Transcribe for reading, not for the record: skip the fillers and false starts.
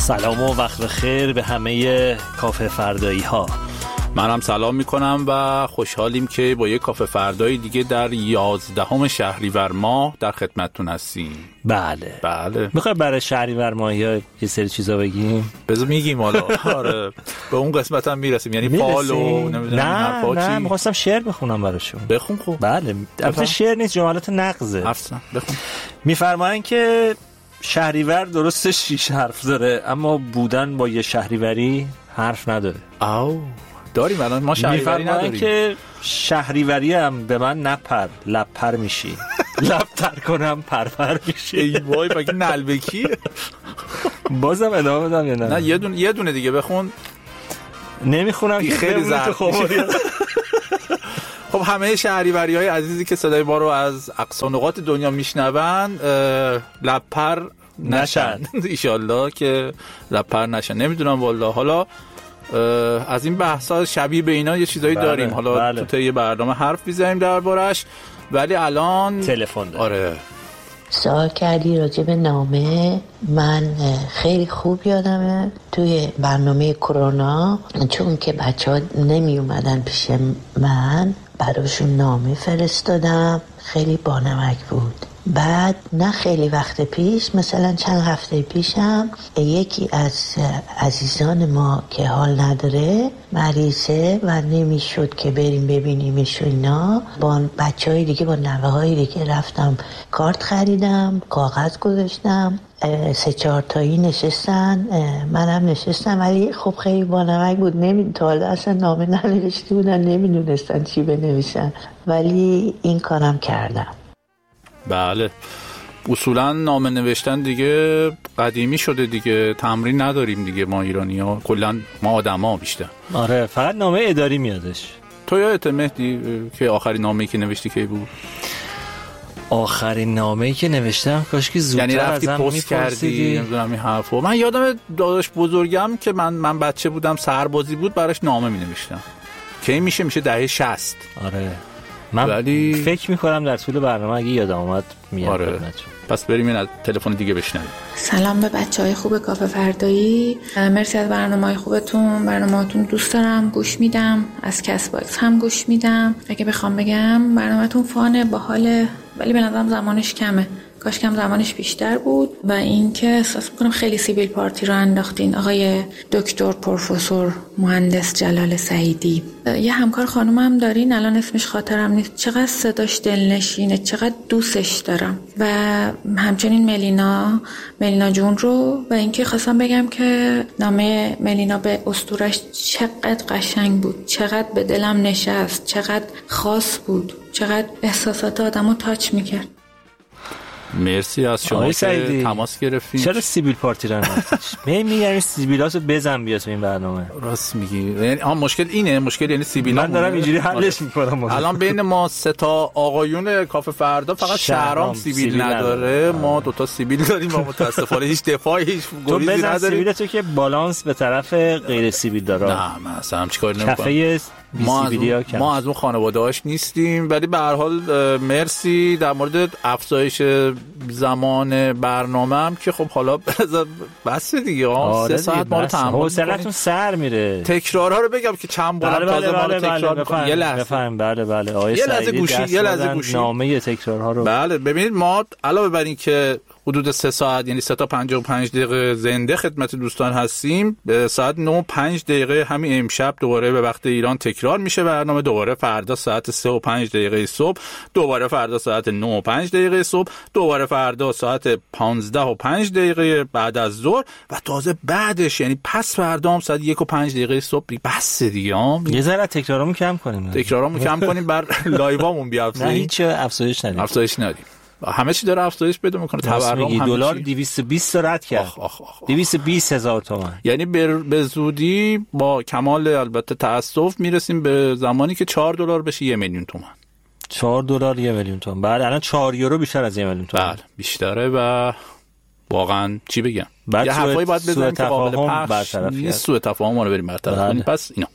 سلام و وقت بخیر به همه کافه فردایی ها. منم سلام میکنم و خوشحالیم که با یک کافه فردایی دیگه در 11 شهریور ماه در خدمتتون هستیم. بله. میخوای برای شهریور ماهی ها یه سری چیزا بگیم؟ بذار میگیم حالا. آره به اون قسمت هم میرسیم، یعنی فال و نمیدونم نه میخواستم شعر بخونم براشون. بخون خوب. بله البته شعر نیست، جملات نقضه. اصلا بخون. میفرمایند که شهریور درسته 6 حرف داره اما بودن با یه شهریوری حرف نداره. داریم الان ما شهریوری نداریم. که شهریوری هم به من نپر لپر میشی لب تر کنم پرپر میشی. ای وای مگه نلبکی؟ بازم ادامه بدم یا نه یه دونه دیگه بخون. نمیخونم که خیلی زرد. خب همه شهریوری‌های عزیزی که صدای ما رو از اقصا نقاط دنیا میشنون لپر نشن ایشالله که لپر نشن. نمیدونم والله. حالا از این بحثا شبیه به اینا یه چیزایی داریم. حالا تو طی برنامه حرف میزنیم دربارش، ولی الان تلفن داریم. آره سوال کردی راجع به نامه. من خیلی خوب یادمه توی برنامه کرونا، چون که بچه‌ها نمی اومدن پیش من، براشون نامه فرستادم. خیلی بانمک بود. بعد نه خیلی وقت پیش، مثلا چند هفته پیشم، یکی از عزیزان ما که حال نداره، مریضه و نمیشد که بریم ببینیمش و اینا، با بچهای دیگه، با نوه های دیگه رفتم کارت خریدم، کاغذ گذاشتم، 3-4 تایی نشستن، منم نشستم. ولی خب خیلی بانمک بود، تا حالا اصلا نامه ننوشته بودن، نمیدونستن چی بنویسن، ولی این کارم کردم. بله اصولا نامه نوشتن دیگه قدیمی شده دیگه، تمرین نداریم دیگه ما ایرانی‌ها، کلا ما آدم‌ها بیشتر. آره فقط نامه اداری میادش. تو یادت مهدی که آخرین نامه‌ای که نوشتی کی بود؟ آخرین نامه‌ای که نوشتم کاش که زودتر یعنی رفتی ازم پست کردی نمیدونم این حرفو. من یادم داداش بزرگم که من بچه بودم سربازی بود، براش نامه می‌نوشتم. کی میشه دهه 60. آره من ولی فکر میکنم در طول برنامه اگه یادم اومد میاد. آره. پس بریم این از تلفن دیگه بشنویم. سلام به بچهای خوب کافه فردایی، مرسی از برنامه‌های خوبتون. برنامه‌تون دوست دارم، گوش میدم، از کست باکس هم گوش میدم. اگه بخوام بگم برنامه‌تون فانه، باحاله، ولی به نظرم زمانش کمه، کاش کم زمانش بیشتر بود. و اینکه احساس میکنم خیلی سیبیل پارتی رو انداختین. آقای دکتر پروفسور مهندس جلال سعیدی، یه همکار خانومم دارین، الان اسمش خاطرم نیست، چقدر صداش دلنشینه، چقدر دوستش دارم. و همچنین ملینا جون رو. و اینکه خواستم بگم که نامه ملینا به اسطورش چقدر قشنگ بود، چقدر به دلم نشست، چقدر خاص بود، چقدر احساسات آدمو تاچ میکرد. مرسی از شما که تماس گرفتین. چرا سیبیل پارتی رو نمیگی؟ میگم سیبیلاتو بزن بیا تو این برنامه. راست میگی. یعنی مشکل اینه، مشکل یعنی سیبیلا. من دارم اینجوری حلش میکنم. الان بین ما 3 تا آقایون کافه فردا فقط شهرام سیبیل نداره. ما 2 تا سیبیل داریم و متاسفانه هیچ دفاعی هیچ گریزی نداریم. سیبیلاتو که بالانس به طرف غیر سیبیل داره. نه من اصلا چیکار نمیکنم. کفه ما از اون خانواده‌اش نیستیم. ولی به هر حال مرسی. در مورد افزایش زمان برنامه هم که خب حالا بس دیگه 3 ساعت ما رو تحمل حوصله‌تون سر میره. تکرارها رو بگم که چند بار تازه ما رو تکرار می‌کنیم. یه لحظه بفهم. بله آقای سعیدی یه لحظه گوشی نامه تکرارها رو. بله ببینید ما علاوه بر این که حدود 3 ساعت یعنی 3 تا 55 دقیقه زنده خدمت دوستان هستیم، به ساعت 9:05 همین امشب دوباره به وقت ایران تکرار میشه برنامه. دوباره فردا ساعت 3:05 صبح، دوباره فردا ساعت 9:05 صبح، دوباره فردا ساعت 15:05 بعد از ظهر و تازه بعدش یعنی پس فردا هم ساعت 1:05 صبح. بس دیگه یه ذره تکرارامو کم کنیم بر لایوامون بیافزاییم. نه هیچ افزایش ندیم. همه چی داره افزایش پیدا میکنه. تورم دلار 220 رد کرد. 220,000 تومان. یعنی به زودی با کمال البته تأسف میرسیم به زمانی که $4 بشه 1,000,000 تومان. $4 1,000,000 تومان. بعد الان 4 یورو بیشتر از 1,000,000 تومان. بله بیشتره و واقعا چی بگم، یه حرفایی باید بزنیم که قابل پخش نیست. سوء تفاهم رو بریم برطرف کنیم. پس اینا